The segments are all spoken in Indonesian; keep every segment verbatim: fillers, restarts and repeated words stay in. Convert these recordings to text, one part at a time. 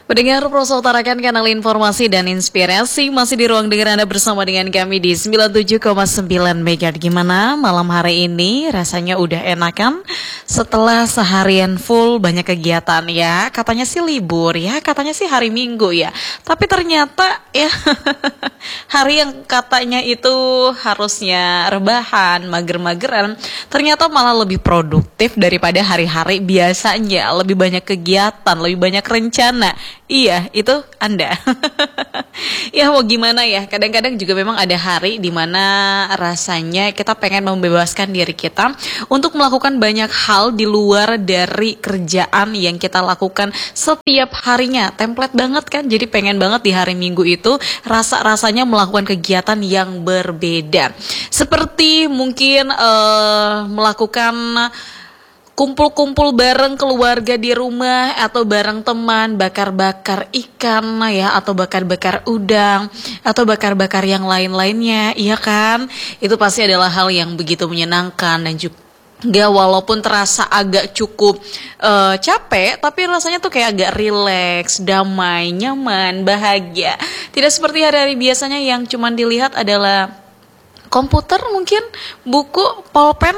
Pendengar Proso utarakan kanal informasi dan inspirasi masih di ruang dengar Anda bersama dengan kami di sembilan puluh tujuh koma sembilan Megahertz. Gimana malam hari ini? Rasanya udah enakan setelah seharian full banyak kegiatan ya. Katanya sih libur ya, katanya sih hari Minggu ya. Tapi ternyata ya hari yang katanya itu harusnya rebahan, mager-mageran, ternyata malah lebih produktif daripada hari-hari biasanya. Lebih banyak kegiatan, lebih banyak rencana. Iya, itu Anda. Ya mau gimana ya, kadang-kadang juga memang ada hari di mana rasanya kita pengen membebaskan diri kita untuk melakukan banyak hal di luar dari kerjaan yang kita lakukan setiap harinya. Template banget kan, jadi pengen banget di hari Minggu itu rasa-rasanya melakukan kegiatan yang berbeda. Seperti mungkin uh, melakukan kumpul-kumpul bareng keluarga di rumah atau bareng teman, bakar-bakar ikan ya, atau bakar-bakar udang atau bakar-bakar yang lain-lainnya, iya kan? Itu pasti adalah hal yang begitu menyenangkan dan juga Gak, walaupun terasa agak cukup uh, capek, tapi rasanya tuh kayak agak rileks, damai, nyaman, bahagia. Tidak seperti hari-hari biasanya yang cuman dilihat adalah komputer mungkin, buku, pulpen.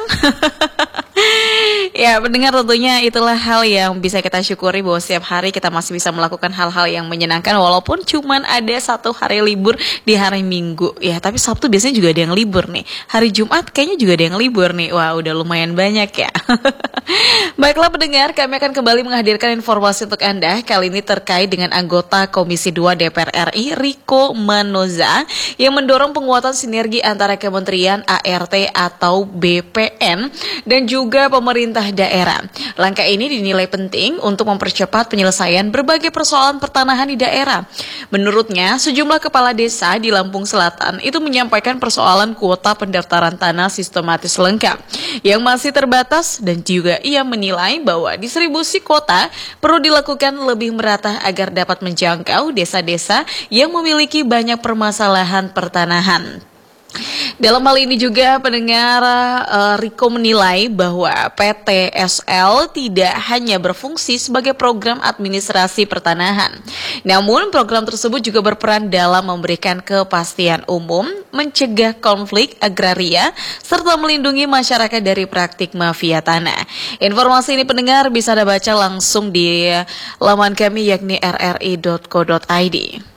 Ya, pendengar, tentunya itulah hal yang bisa kita syukuri bahwa setiap hari kita masih bisa melakukan hal-hal yang menyenangkan walaupun cuman ada satu hari libur di hari Minggu. Ya, tapi Sabtu biasanya juga ada yang libur nih. Hari Jumat kayaknya juga ada yang libur nih. Wah, udah lumayan banyak ya. Baiklah pendengar, kami akan kembali menghadirkan informasi untuk Anda. Kali ini terkait dengan anggota Komisi dua D P R R I, Riko Manoza, yang mendorong penguatan sinergi antara Kementerian A R T atau B P N dan juga pemerintah daerah. Langkah ini dinilai penting untuk mempercepat penyelesaian berbagai persoalan pertanahan di daerah. Menurutnya, sejumlah kepala desa di Lampung Selatan itu menyampaikan persoalan kuota pendaftaran tanah sistematis lengkap yang masih terbatas, dan juga ia menilai bahwa distribusi kuota perlu dilakukan lebih merata agar dapat menjangkau desa-desa yang memiliki banyak permasalahan pertanahan. Dalam hal ini juga pendengar, uh, Riko menilai bahwa P T S L tidak hanya berfungsi sebagai program administrasi pertanahan, namun program tersebut juga berperan dalam memberikan kepastian umum, mencegah konflik agraria, serta melindungi masyarakat dari praktik mafia tanah. Informasi ini pendengar bisa Anda baca langsung di laman kami yakni r r i dot co dot i d.